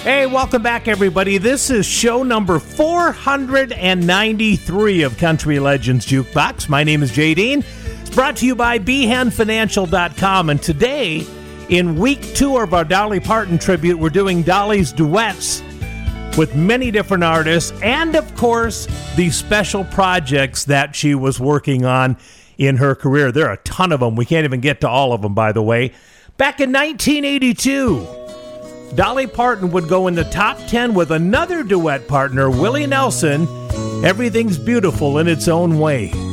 Hey, welcome back, everybody. This is show number 493 of Country Legends Jukebox. My name is Jay Dean. It's brought to you by BehanFinancial.com. And today, in week 2 of our Dolly Parton tribute, we're doing Dolly's duets with many different artists and, of course, the special projects that she was working on in her career. There are a ton of them. We can't even get to all of them, by the way. Back in 1982, Dolly Parton would go in the top 10 with another duet partner, Willie Nelson. Everything's Beautiful in Its Own Way.